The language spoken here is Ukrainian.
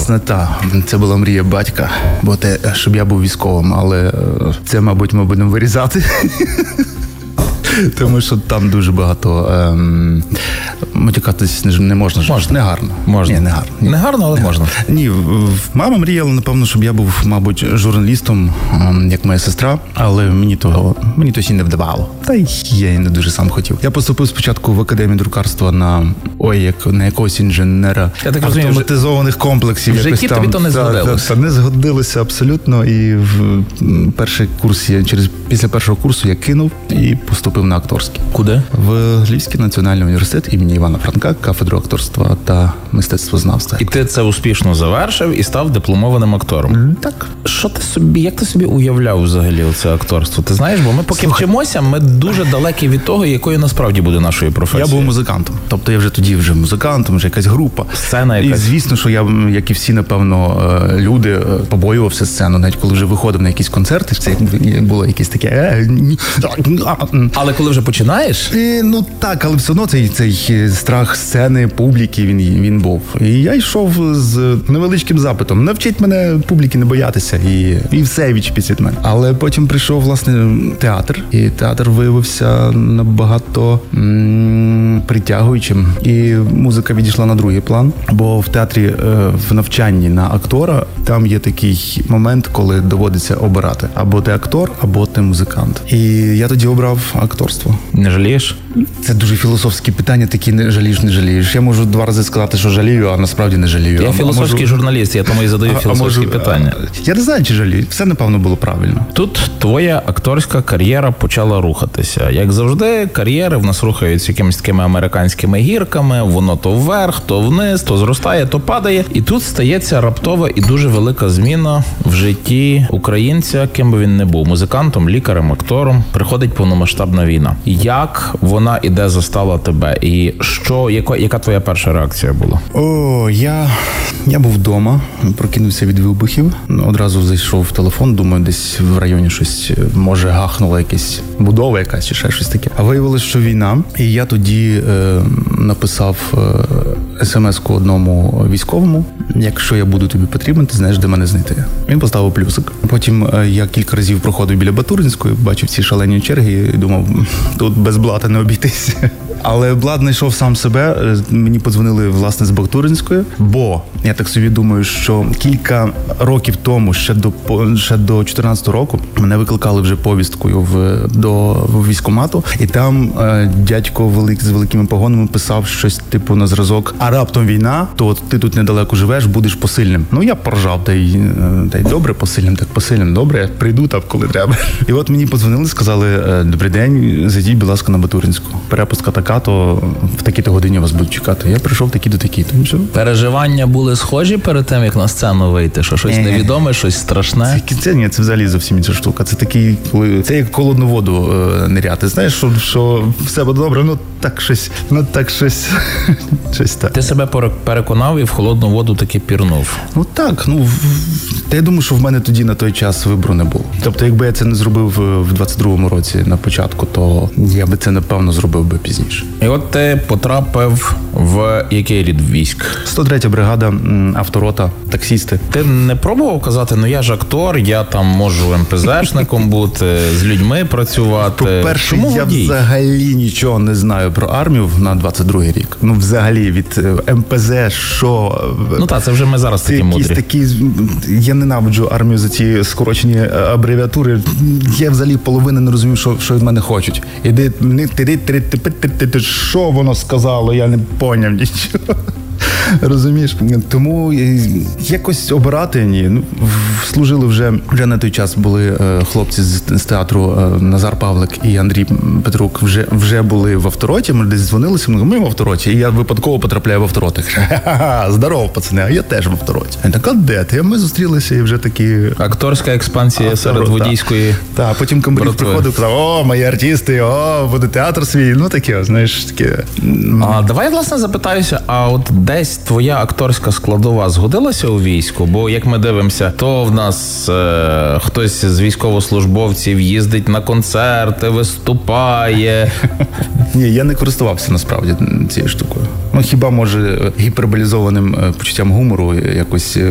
Власне, так. Це була мрія батька, бо те, щоб я був військовим, але це, мабуть, ми будемо вирізати. Тому що там дуже багато матюкатись не можна. Не гарно. Можна. Ні, не гарно. Не гарно, але можна. Ні, мама мріяла, напевно, щоб я був, мабуть, журналістом, як моя сестра, але мені то ще не вдавало. Та й я і не дуже сам хотів. Я поступив спочатку в академію друкарства на якогось інженера автоматизованих комплексів. В житті тобі то не згодилося. Не згодилося абсолютно. І перший курс після першого курсу я кинув і поступив на акторський. Куди? В Львівський національний університет імені Івана Франка, кафедру акторства та мистецтвознавства. І ти це успішно завершив і став дипломованим актором. Так. Як ти собі уявляв взагалі це акторство? Ти знаєш, бо ми поки вчимося, ми дуже далекі від того, якою насправді буде нашою професією. Я був музикантом. Тобто я вже тоді музикантом, вже якась група. Сцена якась. І звісно, що я, як і всі, напевно, люди, побоювався сцену. Навіть коли вже виходив на якісь концерти, це було якесь таке... Але коли вже починаєш? Ну так, але все одно цей страх сцени, публіки, він був. І я йшов з невеличким запитом. Навчіть мене публіки не боятися. І все відчепіть від мене. Але потім прийшов, власне, театр. І театр виявився набагато притягуючим. І музика відійшла на другий план. Бо в театрі, в навчанні на актора, там є такий момент, коли доводиться обирати. Або ти актор, або ти музикант. І я тоді обрав акторство. Не жалієш? Це дуже філософські питання, такі не жалієш. Я можу 2 рази сказати, що жалію, а насправді не жалію. Я філософський журналіст, я тому і задаю філософські питання. Я не знаю, чи жалію. Все, напевно, було правильно. Тут твоя акторська кар'єра почала рухатися. Як завжди, кар'єри в нас рухаються якимись такими американськими гірками, воно то вверх, то вниз, то зростає, то падає. І тут стається раптова і дуже велика зміна в житті українця, ким би він не був. Музикантом, лікарем, актором. Приходить повномасштабна війна. Як вона і де застала тебе? І яка твоя перша реакція була? Я був вдома, прокинувся від вибухів. Одразу зайшов в телефон, думаю, десь в районі щось, може, гахнула якась будова якась чи ще щось таке. А виявилось, що війна. І я тоді написав смс-ку одному військовому: якщо я буду тобі потрібен, ти знаєш, де мене знайти. Він поставив плюсик. Потім я кілька разів проходив біля Батуринської, бачив ці шалені черги і думав, тут без блата не обійтися. Але блат знайшов сам себе. Мені подзвонили, власне, з Батуринської, бо я так собі думаю, що кілька років тому, ще до 14 року, мене викликали вже повісткою до військкомату, і там дядько з великими погонами писав щось типу на зразок: а раптом війна, то ти тут недалеко живеш, будеш посильним. Ну, я поржав, та й добре, посильним, добре, я прийду там, коли треба. І от мені подзвонили, сказали: добрий день, зайдіть, будь ласка, на Батуринську. Перепустка така, то в такій-то годині вас будуть чекати. Я прийшов такі-то такі-то. Переживання були схожі перед тим, як на сцену вийти? Що щось невідоме, щось страшне? Це взагалі зовсім інша штука. Це такий, це як в холодну воду ниряти. Знаєш, що все буде добре, щось так. Ти себе переконав і в холодну воду таки пірнув? Ну так, я думаю, що в мене тоді на той час вибору не було. Тобто, якби я це не зробив в 22-му році на початку, то я би це, напевно, зробив би пізніше. І от ти потрапив в який рід військ? 103-я бригада, авторота, таксісти. Ти не пробував казати: я ж актор, я там можу МПЗшником бути, з людьми працювати? По-перше, я взагалі нічого не знаю про армію на 22-й рік. Взагалі, від МПЗ, що... Це вже ми зараз такі мудрі. Я ненавиджу армію за ці скорочені абревіатури. Я взагалі половини не розумів, що від мене хочуть. Що воно сказало, я не поняв нічого. Розумієш? Тому якось обирати ні. Служили вже на той час були хлопці з театру Назар Павлик і Андрій Петрук вже були в автороті. Ми десь дзвонилися, ми в автороті. І я випадково потрапляю в автороти. Ха-ха-ха, здорово, пацани, а я теж в автороті. Він так: а де ти? Ми зустрілися і вже такі... Акторська експансія серед водійської. Так, потім комбриг приходив, казав: о, мої артисти, буде театр свій. Таке, знаєш, таке. Давай, власне, запитаюся, а от десь твоя акторська складова згодилася у війську? Бо, як ми дивимося, то в нас хтось з військовослужбовців їздить на концерти, виступає. Ні, я не користувався, насправді, цією штукою. Хіба, може, гіперболізованим почуттям гумору якось